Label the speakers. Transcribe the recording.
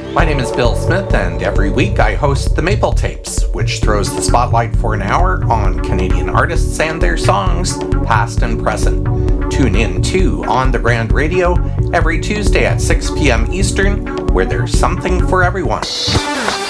Speaker 1: My name is Bill Smith, and every week I host the Maple Tapes, which throws the spotlight for an hour on Canadian artists and their songs, past and present. Tune in to On the Brand Radio every Tuesday at 6 p.m. Eastern, where there's something for everyone.